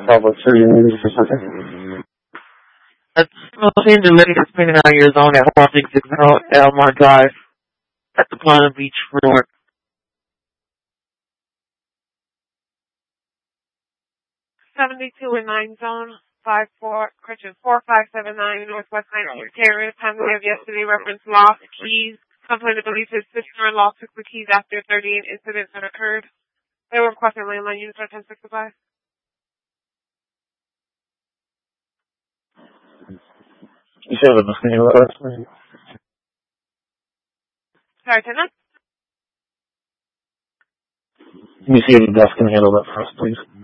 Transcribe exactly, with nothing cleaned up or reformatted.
Bravo two, you need for something? That's mostly the lady that's spinning out your zone at four six six zero Elmore Drive at the Palm Beach Resort. seventy-two and nine zone, five four, correction, four five seven nine Northwest nineteenth Terrace. Time we have yesterday reference lost keys. Complainant believes his sister-in-law took the keys after thirty-eight incidents that occurred. They were requesting landline units for ten sixty-five. You said the can you handle that first? Sorry, Tenant? Can you see if the desk can handle that first, please?